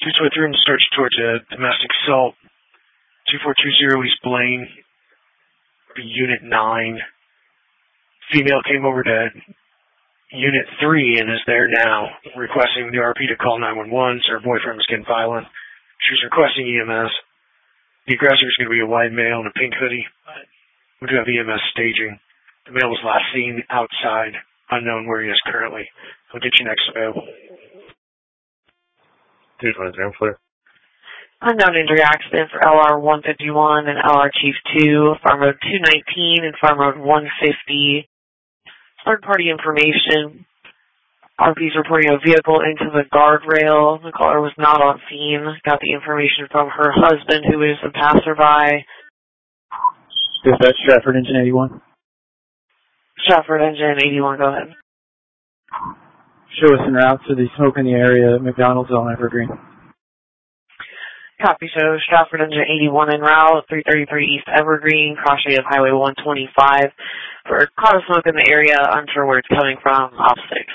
Shoots way through and starts towards a domestic assault. 2420 East Blaine, Unit 9. Female came over to Unit 3 and is there now, requesting the RP to call 911. So her boyfriend was getting violent. She's requesting EMS. The aggressor is going to be a white male in a pink hoodie. We do have EMS staging. The male was last seen outside, unknown where he is currently. We'll get you next available. 223, clear. Unknown injury accident for LR 151 and LR Chief 2, Farm Road 219 and Farm Road 150. Third party information. RP's reporting a vehicle into the guardrail. The caller was not on scene. Got the information from her husband, who is a passerby. Dispatch, Stratford Engine 81. Stratford Engine 81, go ahead. Show us en route to the smoke in the area at McDonald's on Evergreen. Copy, so Stratford Engine 81 en route, 333 East Evergreen, cross-shade of Highway 125. For cloud of smoke in the area, unsure where it's coming from, off 6.